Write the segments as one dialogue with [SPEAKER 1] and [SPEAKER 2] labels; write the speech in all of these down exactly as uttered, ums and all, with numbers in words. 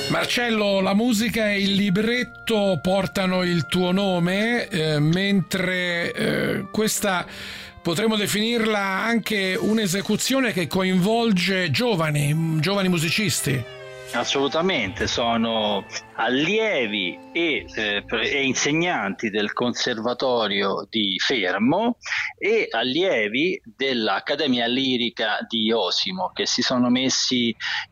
[SPEAKER 1] Marcello, la musica e il libretto portano il tuo nome, eh, mentre eh, questa potremmo definirla anche un'esecuzione che coinvolge giovani, giovani musicisti.
[SPEAKER 2] Assolutamente, sono allievi e, eh, e insegnanti del Conservatorio di Fermo e allievi dell'Accademia Lirica di Osimo, che si sono messi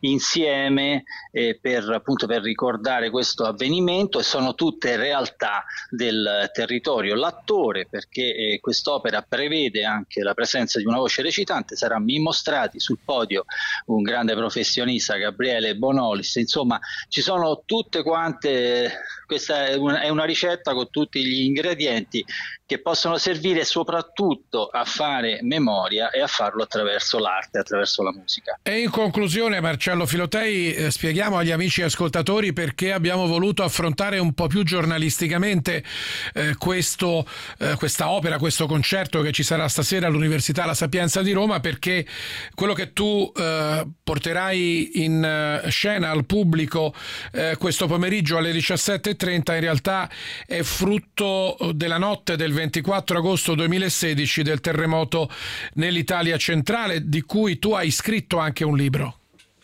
[SPEAKER 2] insieme eh, per, appunto, per ricordare questo avvenimento, e sono tutte realtà del territorio. L'attore, perché eh, quest'opera prevede anche la presenza di una voce recitante, sarà Mimmo Strati, sul podio un grande professionista, Gabriele Bonolis. Insomma, ci sono tutte quante, questa è una, è una ricetta con tutti gli ingredienti che possono servire soprattutto a fare memoria e a farlo attraverso l'arte, attraverso la musica.
[SPEAKER 1] E in conclusione, Marcello Filotei, eh, spieghiamo agli amici ascoltatori perché abbiamo voluto affrontare un po' più giornalisticamente eh, questo, eh, questa opera, questo concerto che ci sarà stasera all'Università La Sapienza di Roma, perché quello che tu eh, porterai in eh, scena al pubblico eh, questo pomeriggio alle diciassette e trenta in realtà è frutto della notte del ventiquattro agosto duemilasedici, del terremoto nell'Italia centrale, di cui tu hai scritto anche un libro.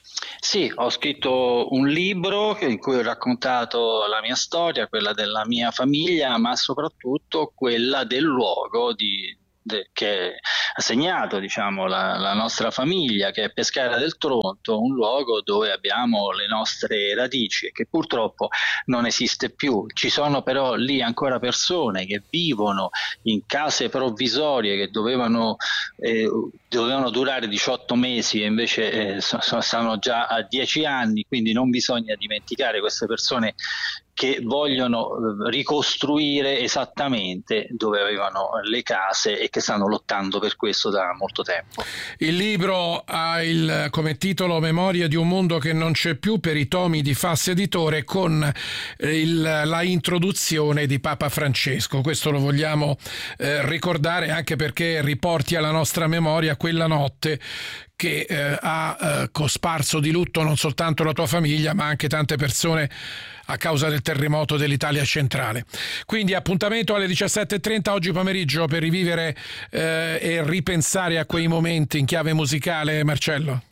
[SPEAKER 2] Sì, ho scritto un libro in cui ho raccontato la mia storia, quella della mia famiglia, ma soprattutto quella del luogo di De, che ha segnato, diciamo, la, la nostra famiglia, che è Pescara del Tronto, un luogo dove abbiamo le nostre radici e che purtroppo non esiste più. Ci sono però lì ancora persone che vivono in case provvisorie che dovevano, eh, dovevano durare diciotto mesi e invece eh, so, stanno già a dieci anni, quindi non bisogna dimenticare queste persone che vogliono ricostruire esattamente dove avevano le case e che stanno lottando per questo da molto tempo.
[SPEAKER 1] Il libro ha il, come titolo, Memoria di un mondo che non c'è più, per i tomi di Fass Editore, con il, la introduzione di Papa Francesco. Questo lo vogliamo eh, ricordare anche perché riporti alla nostra memoria quella notte che eh, ha eh, cosparso di lutto non soltanto la tua famiglia ma anche tante persone a causa del terremoto dell'Italia centrale. Quindi appuntamento alle diciassette e trenta oggi pomeriggio per rivivere eh, e ripensare a quei momenti in chiave musicale, Marcello.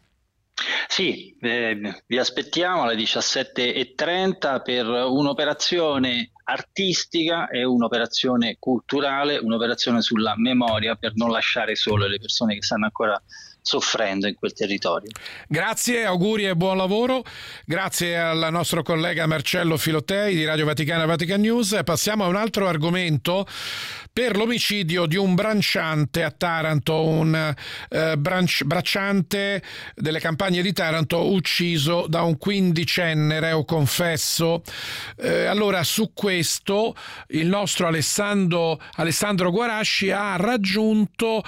[SPEAKER 2] Sì, eh, vi aspettiamo alle diciassette e trenta per un'operazione artistica e un'operazione culturale, un'operazione sulla memoria per non lasciare sole le persone che stanno ancora soffrendo in quel territorio.
[SPEAKER 1] Grazie, auguri e buon lavoro. Grazie al nostro collega Marcello Filotei di Radio Vaticana Vatican News. Passiamo a un altro argomento per l'omicidio di un bracciante a Taranto, un eh, branch, bracciante delle campagne di Taranto ucciso da un quindicenne reo confesso. Eh, allora su questo il nostro Alessandro, Alessandro Guarasci ha raggiunto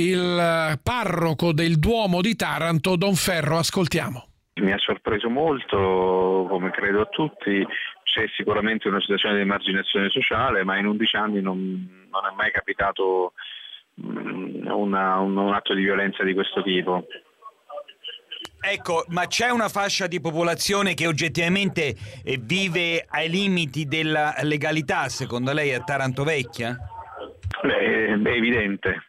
[SPEAKER 1] il parroco del Duomo di Taranto, Don Ferro. Ascoltiamo.
[SPEAKER 3] Mi ha sorpreso molto, come credo a tutti. C'è sicuramente una situazione di emarginazione sociale, ma in undici anni non, non è mai capitato una, un, un atto di violenza di questo tipo.
[SPEAKER 4] Ecco, ma c'è una fascia di popolazione che oggettivamente vive ai limiti della legalità, secondo lei, a Taranto Vecchia?
[SPEAKER 3] Beh, è evidente.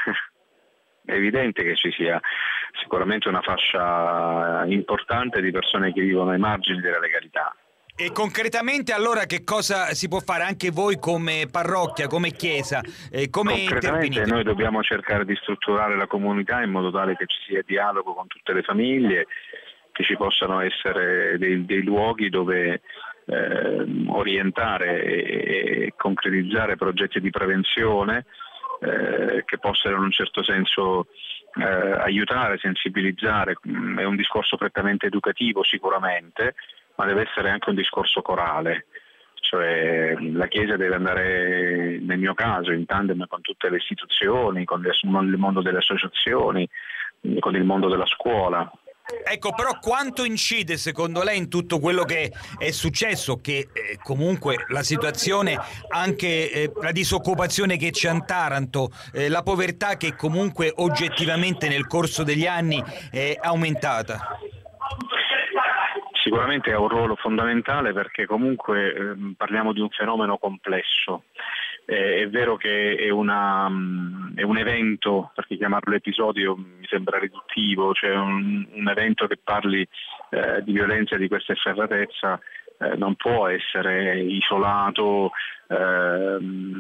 [SPEAKER 3] È evidente che ci sia sicuramente una fascia importante di persone che vivono ai margini della legalità.
[SPEAKER 4] E concretamente allora che cosa si può fare anche voi come parrocchia, come chiesa? Eh, come
[SPEAKER 3] concretamente noi dobbiamo cercare di strutturare la comunità in modo tale che ci sia dialogo con tutte le famiglie, che ci possano essere dei, dei luoghi dove eh, orientare e, e concretizzare progetti di prevenzione eh, che possano in un certo senso eh, aiutare, sensibilizzare. È un discorso prettamente educativo sicuramente, ma deve essere anche un discorso corale, cioè la Chiesa deve andare, nel mio caso, in tandem con tutte le istituzioni, con il mondo delle associazioni, con il mondo della scuola.
[SPEAKER 4] Ecco, però quanto incide secondo lei in tutto quello che è successo, che eh, comunque la situazione, anche eh, la disoccupazione che c'è a Taranto, eh, la povertà che comunque oggettivamente nel corso degli anni è aumentata?
[SPEAKER 3] sicuramente ha un ruolo fondamentale perché comunque eh, parliamo di un fenomeno complesso. Eh, è vero che è, una, um, è un evento, perché chiamarlo episodio mi sembra riduttivo, cioè un, un evento che parli eh, di violenza di questa efferatezza eh, non può essere isolato, eh,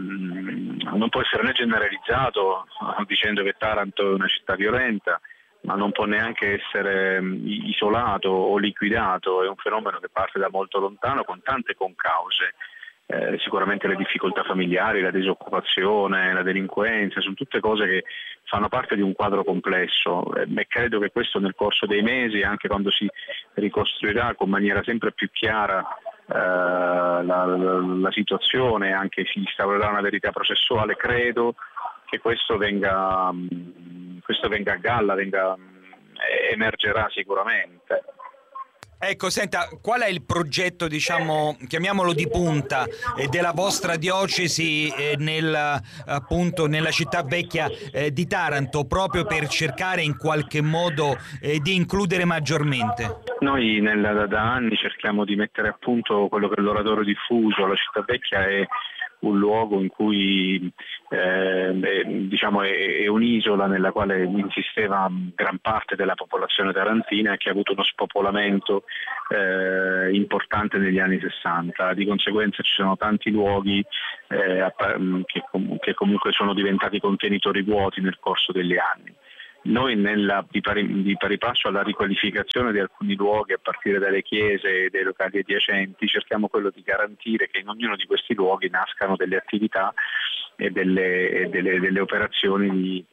[SPEAKER 3] non può essere né generalizzato dicendo che Taranto è una città violenta, ma non può neanche essere isolato o liquidato. È un fenomeno che parte da molto lontano con tante concause. Eh, sicuramente le difficoltà familiari, la disoccupazione, la delinquenza, sono tutte cose che fanno parte di un quadro complesso eh, e credo che questo nel corso dei mesi, anche quando si ricostruirà con maniera sempre più chiara eh, la, la, la situazione, anche si instaurerà una verità processuale, credo che questo venga, questo venga a galla, venga, emergerà sicuramente.
[SPEAKER 4] Ecco, senta, qual è il progetto, diciamo, chiamiamolo di punta, eh, della vostra diocesi eh, nel, appunto, nella città vecchia eh, di Taranto, proprio per cercare in qualche modo eh, di includere maggiormente?
[SPEAKER 3] Noi nel, da anni cerchiamo di mettere a punto quello che è l'oratorio diffuso. La città vecchia è un luogo in cui eh, è, diciamo è, è un'isola nella quale insisteva gran parte della popolazione tarantina e che ha avuto uno spopolamento eh, importante negli anni sessanta. Di conseguenza ci sono tanti luoghi eh, che, che comunque sono diventati contenitori vuoti nel corso degli anni. Noi nella, di, pari, di pari passo alla riqualificazione di alcuni luoghi a partire dalle chiese e dai locali adiacenti cerchiamo quello di garantire che in ognuno di questi luoghi nascano delle attività e delle, e delle, delle operazioni di,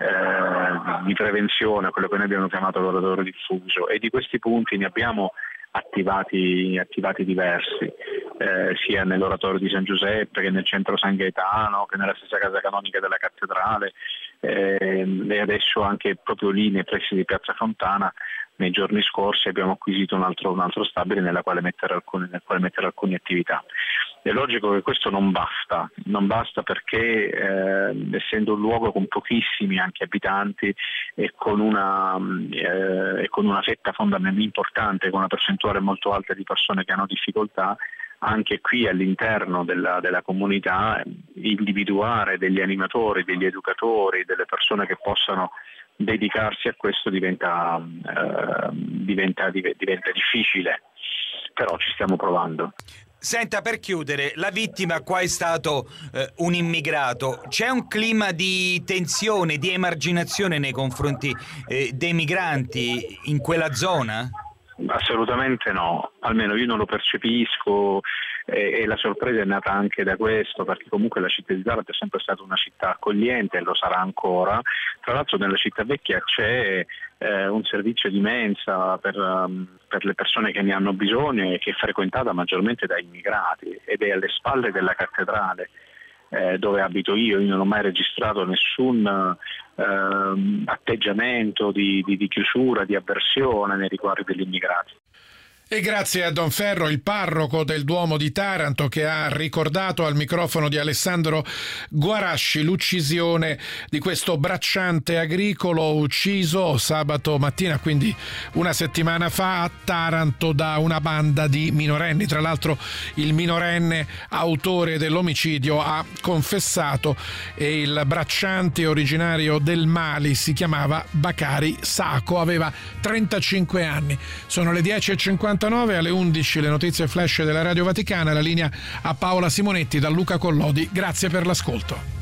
[SPEAKER 3] eh, di prevenzione, quello che noi abbiamo chiamato l'oratorio diffuso, e di questi punti ne abbiamo attivati, attivati diversi, eh, sia nell'oratorio di San Giuseppe che nel centro San Gaetano che nella stessa casa canonica della cattedrale eh, e adesso anche proprio lì nei pressi di Piazza Fontana. Nei giorni scorsi abbiamo acquisito un altro, un altro stabile nella quale mettere alcune, nel quale mettere alcune attività. È logico che questo non basta, non basta perché eh, essendo un luogo con pochissimi anche abitanti e con una, eh, e con una fetta fondamentale importante, con una percentuale molto alta di persone che hanno difficoltà, anche qui all'interno della, della comunità individuare degli animatori, degli educatori, delle persone che possano dedicarsi a questo diventa, eh, diventa, diventa difficile, però ci stiamo provando.
[SPEAKER 4] Senta, per chiudere, la vittima qua è stato eh, un immigrato. C'è un clima di tensione, di emarginazione nei confronti eh, dei migranti in quella zona?
[SPEAKER 3] Assolutamente no, almeno io non lo percepisco e, e la sorpresa è nata anche da questo, perché comunque la città di Taranto è sempre stata una città accogliente e lo sarà ancora. Tra l'altro nella città vecchia c'è eh, un servizio di mensa per, um, per le persone che ne hanno bisogno e che è frequentata maggiormente da immigrati ed è alle spalle della cattedrale eh, dove abito io. Io non ho mai registrato nessun Uh, atteggiamento di, di, di chiusura, di avversione nei riguardi degli immigrati.
[SPEAKER 1] E grazie a Don Ferro, il parroco del Duomo di Taranto, che ha ricordato al microfono di Alessandro Guarasci l'uccisione di questo bracciante agricolo ucciso sabato mattina, quindi una settimana fa, a Taranto da una banda di minorenni. Tra l'altro il minorenne autore dell'omicidio ha confessato e il bracciante originario del Mali si chiamava Bakari Sako, aveva trentacinque anni. Sono le dieci e cinquantanove, alle undici le notizie flash della Radio Vaticana, la linea a Paola Simonetti da Luca Collodi. Grazie per l'ascolto.